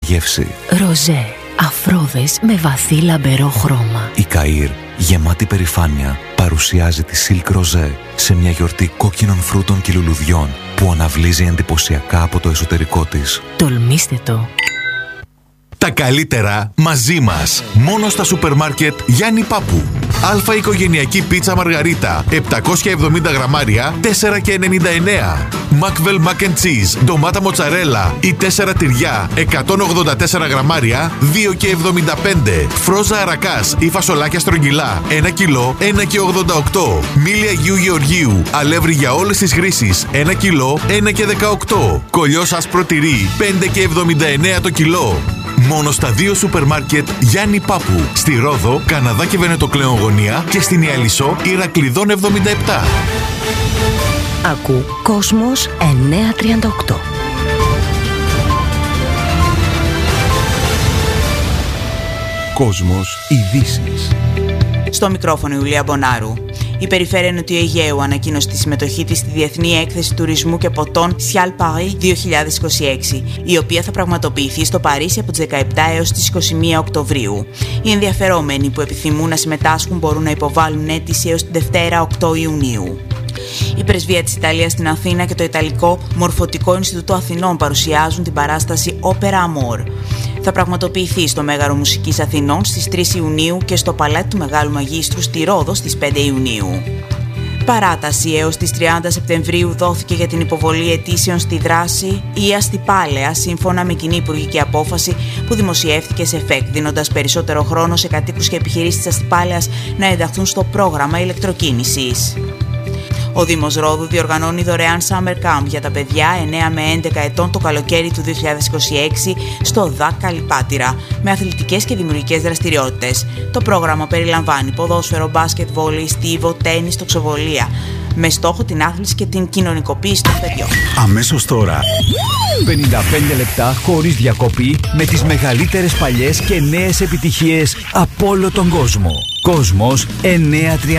γεύση. Ροζέ, αφρόδες με βαθύ λαμπερό χρώμα. Η Καΐρ, γεμάτη περηφάνεια, παρουσιάζει τη Silk Rosé σε μια γιορτή κόκκινων φρούτων και λουλουδιών που αναβλύζει εντυπωσιακά από το εσωτερικό της. Τολμήστε το. Τα καλύτερα μαζί μας. Μόνο στα σούπερ μάρκετ Γιάννη Πάπου. Αλφα οικογενειακή πίτσα μαργαρίτα 770 γραμμάρια 4,99. Μακβελ Mac and Cheese ντομάτα μοτσαρέλα ή 4 τυριά 184 γραμμάρια 2,75. Φρόζα αρακάς ή φασολάκια στρογγυλά 1 κιλό 1,88. Μίλια Αγίου Γεωργίου αλεύρι για όλες τις χρήσεις 1 κιλό 1,18. Κολλιός άσπρο τυρί 5,79 το κιλό. Μόνο στα 2 σούπερ μάρκετ Γιάννη Πάπου. Στη Ρόδο, Καναδά και Βενετοκλέον γωνία και στην Ιαλισσό Ηρακλειδών 77. Ακού Κόσμος 938. Κόσμος ειδήσεις. Στο μικρόφωνο Ιουλία Μπονάρου. Η Περιφέρεια Νοτιού Αιγαίου ανακοίνωσε τη συμμετοχή της στη Διεθνή Έκθεση Τουρισμού και Ποτών Cial Paris 2026, η οποία θα πραγματοποιηθεί στο Παρίσι από τις 17 έως τις 21 Οκτωβρίου. Οι ενδιαφερόμενοι που επιθυμούν να συμμετάσχουν μπορούν να υποβάλουν αίτηση έως την Δευτέρα 8 Ιουνίου. Η Πρεσβεία της Ιταλίας στην Αθήνα και το Ιταλικό Μορφωτικό Ινστιτούτο Αθηνών παρουσιάζουν την παράσταση Opera Amor. Θα πραγματοποιηθεί στο Μέγαρο Μουσικής Αθηνών στις 3 Ιουνίου και στο Παλάτι του Μεγάλου Μαγίστρου στη Ρόδο στις 5 Ιουνίου. Παράταση έως τις 30 Σεπτεμβρίου δόθηκε για την υποβολή αιτήσεων στη δράση ή αστιπάλαια, σύμφωνα με κοινή υπουργική απόφαση που δημοσιεύθηκε σε ΦΕΚ, δίνοντας περισσότερο χρόνο σε κατοίκους και επιχειρήσεις της αστιπάλαιας να ενταχθούν στο πρόγραμμα ηλεκτροκίνησης. Ο Δήμος Ρόδου διοργανώνει δωρεάν Summer Camp για τα παιδιά 9 με 11 ετών το καλοκαίρι του 2026 στο ΔΑΚ Καλυπάτηρα, με αθλητικές και δημιουργικές δραστηριότητες. Το πρόγραμμα περιλαμβάνει ποδόσφαιρο, μπάσκετ, βόλεϊ, στίβο, τένις, τοξοβολία, με στόχο την άθληση και την κοινωνικοποίηση των παιδιών. Αμέσως τώρα, 55 λεπτά χωρίς διακοπή με τις μεγαλύτερες παλιές και νέες επιτυχίες από όλο τον κόσμο. Κόσμος 938.